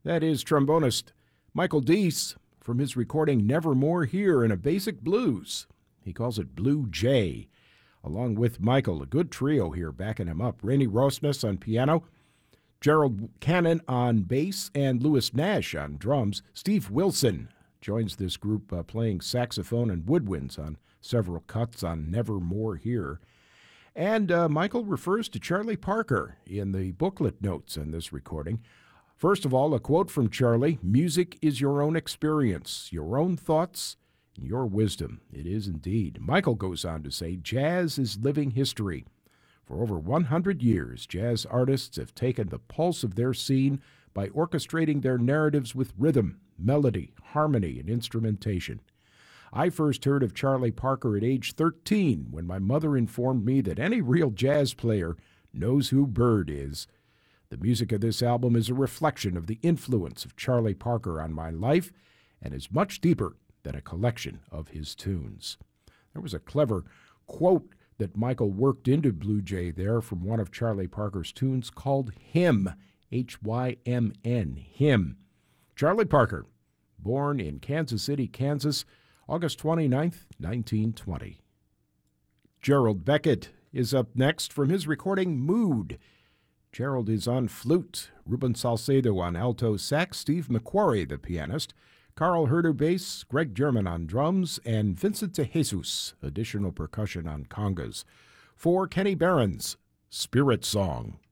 That is trombonist Michael Deese from his recording Nevermore Here in a Basic Blues. He calls it Blue Jay. Along with Michael, a good trio here backing him up. Rainey Rosnes on piano, Gerald Cannon on bass, and Louis Nash on drums. Steve Wilson joins this group playing saxophone and woodwinds on several cuts on Nevermore Here. And Michael refers to Charlie Parker in the booklet notes on this recording. First of all, a quote from Charlie: "Music is your own experience, your own thoughts, and your wisdom." It is indeed. Michael goes on to say, "Jazz is living history. For over 100 years, jazz artists have taken the pulse of their scene by orchestrating their narratives with rhythm, melody, harmony, and instrumentation. I first heard of Charlie Parker at age 13 when my mother informed me that any real jazz player knows who Bird is. The music of this album is a reflection of the influence of Charlie Parker on my life and is much deeper than a collection of his tunes." There was a clever quote that Michael worked into Blue Jay there from one of Charlie Parker's tunes called Hymn, Hymn, Hymn. Charlie Parker, born in Kansas City, Kansas, August 29th, 1920. Gerald Beckett is up next from his recording Mood. Gerald is on flute, Ruben Salcedo on alto sax, Steve McQuarrie, the pianist, Carl Herder bass, Greg German on drums, and Vincent DeJesus, additional percussion on congas. For Kenny Barron's Spirit Song.